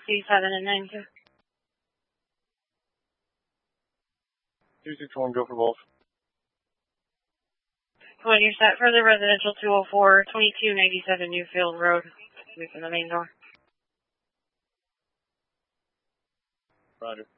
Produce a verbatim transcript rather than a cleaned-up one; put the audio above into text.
two seven and nine two. two six one, go for both. When you're set for the residential two oh four, twenty-two ninety-seven Newfield Road, within the main door. Roger.